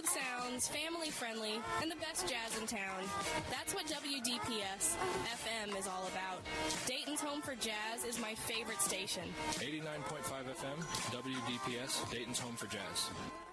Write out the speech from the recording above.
sounds, family-friendly, and the best jazz in town. That's what WDPS FM is all about. Dayton's home for jazz is my favorite station. 89.5 FM, WDPS, Dayton's home for jazz.